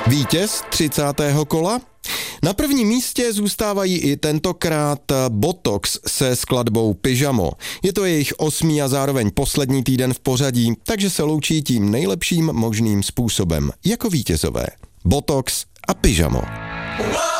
Vítěz 30. kola? Na prvním místě zůstávají i tentokrát Botox se skladbou Pyžamo. Je to jejich 8. a zároveň poslední týden v pořadí, takže se loučí tím nejlepším možným způsobem, jako vítězové. Botox a Pyžamo.